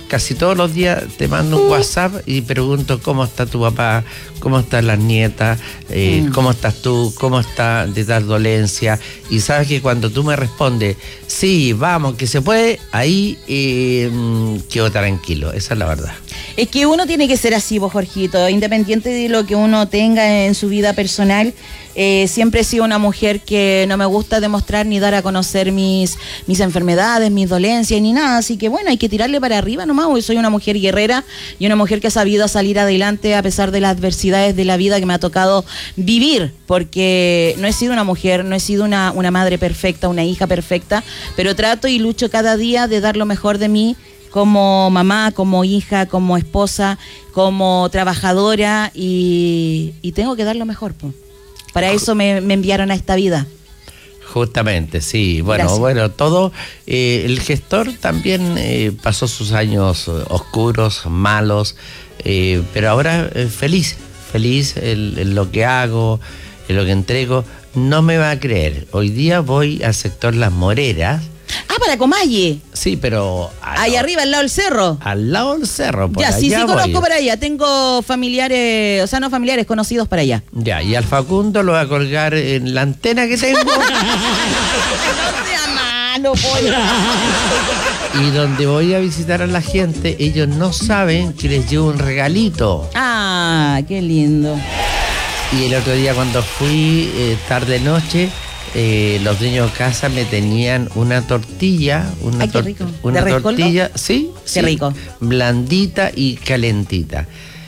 casi todos los días te mando un WhatsApp y pregunto cómo está tu papá, cómo están las nietas, cómo estás tú, cómo está de tal dolencia. Y sabes que cuando tú me respondes, sí, vamos, que se puede, ahí quedo tranquilo. Esa es la verdad. Es que uno tiene que ser así, vos, Jorgito, independiente de lo que uno tenga en su vida personal. Siempre he sido una mujer que no me gusta demostrar ni dar a conocer mis enfermedades, mis dolencias ni nada, así que bueno, hay que tirarle para arriba nomás. Hoy soy una mujer guerrera y una mujer que ha sabido salir adelante a pesar de las adversidades de la vida que me ha tocado vivir, porque no he sido una mujer, no he sido una madre perfecta, una hija perfecta, pero trato y lucho cada día de dar lo mejor de mí como mamá, como hija, como esposa, como trabajadora y tengo que dar lo mejor, pues. Para eso me enviaron a esta vida. Justamente, sí. Bueno, todo. El gestor también pasó sus años oscuros, malos, pero ahora feliz en lo que hago, en lo que entrego. No me va a creer. Hoy día voy al sector Las Moreras. Ah, para Comalle. Sí, pero... Ahí arriba, al lado del cerro. Al lado del cerro, por ya, allá sí, conozco voy. Para allá. Tengo familiares, o sea, no familiares, conocidos para allá. Ya, y al Facundo lo voy a colgar en la antena que tengo. No sea malo, pollo. Y donde voy a visitar a la gente, ellos no saben que les llevo un regalito. Ah, qué lindo. Y el otro día cuando fui, tarde-noche, los dueños de casa me tenían una tortilla. Ay, qué rico. Una ¿De tortilla, rescoldo? sí. Qué rico. Blandita y calentita.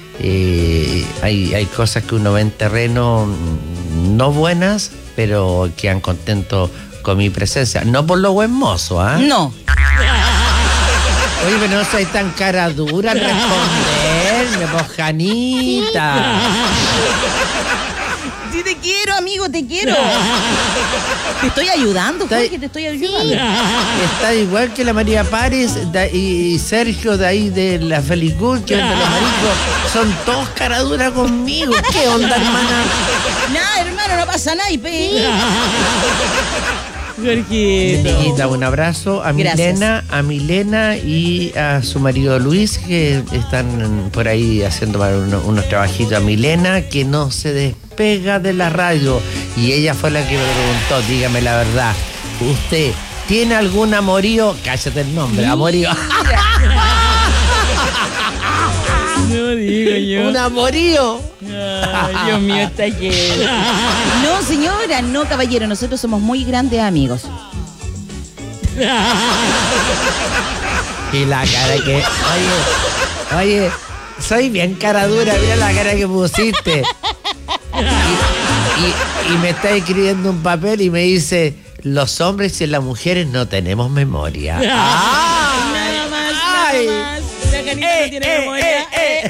Hay cosas que uno ve en terreno no buenas, pero quedan contentos con mi presencia. No por lo buen mozo, ¿ah? No. Oye, pero no soy tan cara dura al responderme, Janita. Sí, te quiero, amigo, te quiero. Te estoy ayudando, Jorge, te estoy ayudando. Está igual que la María Párez y Sergio de ahí de la Felicul, que de los maricos, son todos cara dura conmigo. ¿Qué onda, hermana? Nada, hermano, no pasa nada, Jorgito. Un abrazo a Milena y a su marido Luis, que están por ahí haciendo unos trabajitos. A Milena, que no se despega de la radio, y ella fue la que me preguntó, dígame la verdad, ¿usted tiene algún amorío? Cállate el nombre, amorío. No digo yo. ¿Un amorío? Ay, Dios mío, está lleno. No, señora, no, caballero, nosotros somos muy grandes amigos. Y la cara que... Oye, soy bien cara dura, mira la cara que pusiste. Y me está escribiendo un papel y me dice, los hombres y las mujeres no tenemos memoria. Nada más. La Janita no tiene memoria.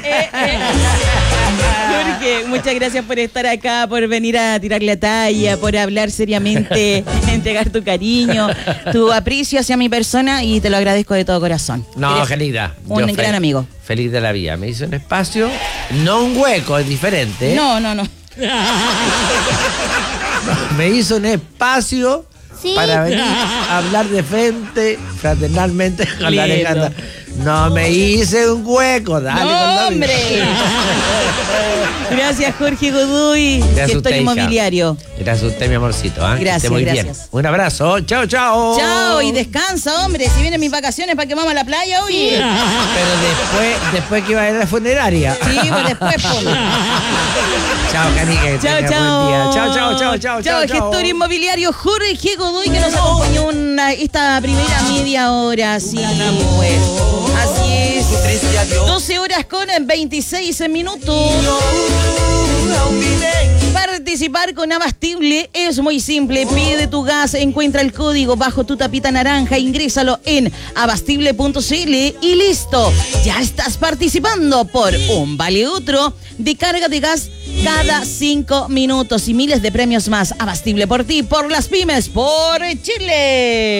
Jorge, muchas gracias por estar acá, por venir a tirar la talla, por hablar seriamente, entregar tu cariño, tu aprecio hacia mi persona, y te lo agradezco de todo corazón. No, Janita. Un gran amigo. Feliz de la vida. Me hizo un espacio, no un hueco, es diferente. No. Me hizo un espacio para venir a hablar de frente, fraternalmente, con la Alejandra. No me hice un hueco, dale. No, hombre. Gracias, Jorge Godoy, gestor inmobiliario. Gracias a usted, mi amorcito. Gracias, muy gracias. Bien. Un abrazo. Chao. Chao, y descansa, hombre. Si vienen mis vacaciones, ¿para que vamos a la playa hoy? Pero después que va a ir a la funeraria. Sí, pues después, pues. Chao, Canica. Chao. Gestor inmobiliario Jorge Godoy, que nos acompañó esta primera media hora. Sí, pues. Así es. 12 horas con 26 minutos. Participar con Abastible es muy simple. Pide tu gas, encuentra el código bajo tu tapita naranja, ingrésalo en abastible.cl y listo. Ya estás participando por un vale otro de carga de gas cada 5 minutos y miles de premios más. Abastible por ti, por las pymes, por Chile.